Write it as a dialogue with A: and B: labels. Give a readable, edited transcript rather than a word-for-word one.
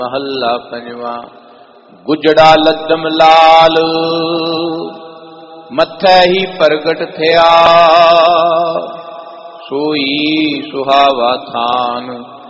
A: महला पंजवा। गुजड़ा लद्दम लाल मत्थे ही प्रगट थिया, सोई सुहावा थान